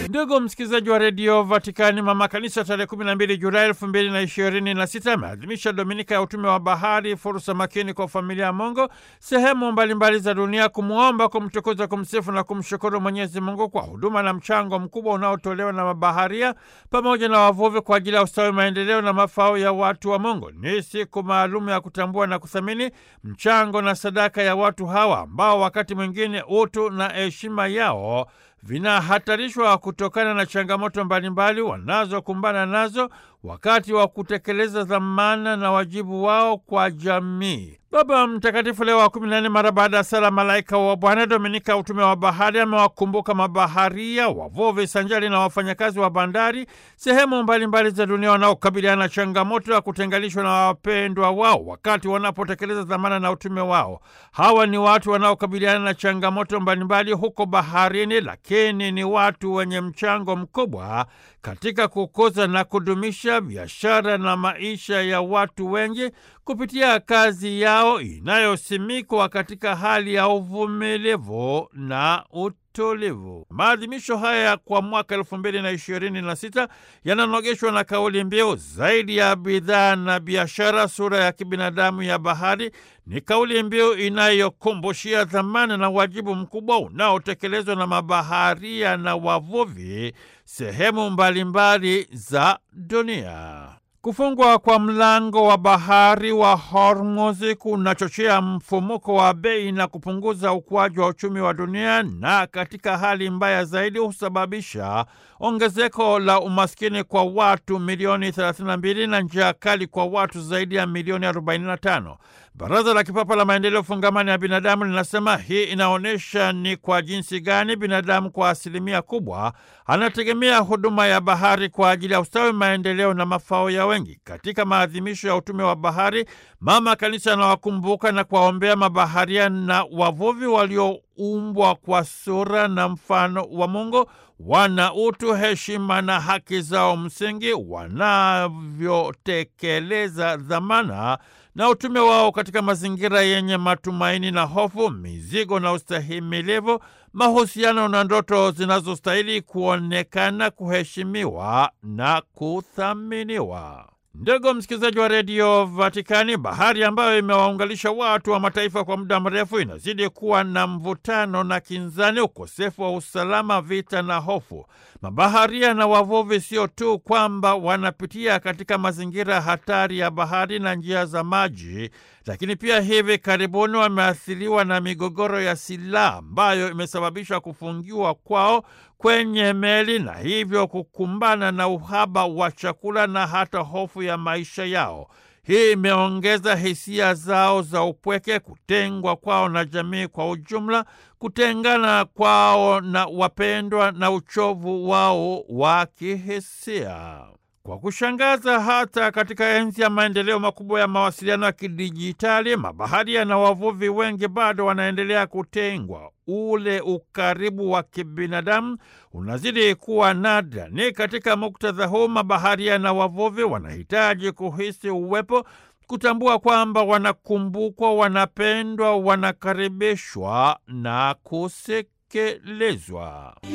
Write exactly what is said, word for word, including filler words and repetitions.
Ndugu msikilizaji wa redio Vatikani, mama kanisa tarehe kumi na mbili Julai elfu mbili na ishirini na sita ameadhimisha dominika ya utume wa bahari, fursa makini kwa familia ya Mungu sehemu mbalimbali za dunia, kumwomba, kumtukuza, kumsifu na kumshukuru Mwenyezi Mungu kwa huduma na mchango mkubwa unaotolewa na mabaharia pamoja na wavuvi kwa ajili ya ustawi, maendeleo na mafao ya watu wa Mungu. Ni siku maalum ya kutambua na kuthamini mchango na sadaka ya watu hawa ambao wakati mwingine utu na heshima yao vinahatarishwa kutokana na changamoto mbalimbali wanazokumbana nazo wakati wa kutekeleza dhamana na wajibu wao kwa jamii. Baba Mtakatifu Leo wa kumi na nne, mara baada ya sala Malaika wa Bwana, dominika ya utume wa bahari, amewakumbuka mabaharia, wavuvi sanjari na wafanyakazi wa bandari sehemu mbalimbali za dunia wanaokabiliana na changamoto ya kutenganishwa na wapendwa wao wakati wanapotekeleza dhamana na utume wao. Hawa ni watu wanaokabiliana na changamoto mbalimbali huko baharini, lakini ni watu wenye mchango mkubwa katika kukuza na kudumisha biashara na maisha ya watu wengi kupitia kazi yao inayosimikwa katika hali ya uvumilivu na utulivu. Maadhimisho haya kwa mwaka elfu mbili na ishirini na sita yananogeshwa na kauli mbiu zaidi ya bidhaa na biashara, sura ya kibinadamu ya bahari. Ni kauli mbiu inayokumbushia dhamana na wajibu mkubwa unaotekelezwa na mabaharia na wavuvi sehemu mbalimbali za dunia. Kufungwa kwa mlango wa bahari wa Hormuz kunachochea mfumuko wa bei na kupunguza ukuaji wa uchumi wa dunia, na katika hali mbaya zaidi husababisha ongezeko la umaskini kwa watu milioni thelathini na mbili na njaa kali kwa watu zaidi ya milioni arobaini na tano. Baraza la Kipapa la Maendeleo Fungamani ya Binadamu linasema hii inaonyesha ni kwa jinsi gani binadamu kwa asilimia kubwa anategemea huduma ya bahari kwa ajili ya ustawi, maendeleo na mafao ya wengi. Katika maadhimisho ya utume wa bahari, Mama Kanisa anawakumbuka na kuwaombea mabaharia na wavuvi walioumbwa kwa sura na mfano wa Mungu, wana utu, heshima na haki zao msingi, wanavyotekeleza dhamana na utume wao katika mazingira yenye matumaini na hofu, mizigo na ustahimilivu, mahusiano na ndoto zinazostahili kuonekana, kuheshimiwa na kuthaminiwa. Ndugu msikilizaji wa redio Vatikani, bahari ambayo imewaunganisha watu wa mataifa kwa muda mrefu inazidi kuwa na mvutano na kinzani, ukosefu wa usalama, vita na hofu. Mabaharia na wavuvi sio tu kwamba wanapitia katika mazingira hatari ya bahari na njia za maji, lakini pia hivi karibuni wameathiriwa na migogoro ya silaha ambayo imesababisha kufungiwa kwao kwenye meli na hivyo kukumbana na uhaba wa chakula na hata hofu ya maisha yao. Hii imeongeza hisia zao za upweke, kutengwa kwao na jamii kwa ujumla, kutengana kwao na wapendwa na uchovu wao wa kihisia. Kwa kushangaza, hata katika enzi ya maendeleo makubwa ya mawasiliano ya kidijitali, mabaharia na wavuvi wengi bado wanaendelea kutengwa. Ule ukaribu wa kibinadamu unazidi kuwa nadra. Ni katika muktadha huu mabaharia na wavuvi wanahitaji kuhisi uwepo, kutambua kwamba wanakumbukwa, wanapendwa, wanakaribishwa na kusikilizwa.